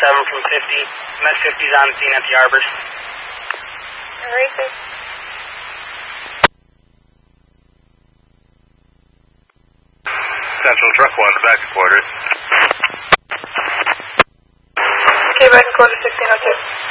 from 50. Met 50's on scene at the Arbors. Alright, sir. Central Truck 1, back to quarters. Okay, back to quarters, 1602.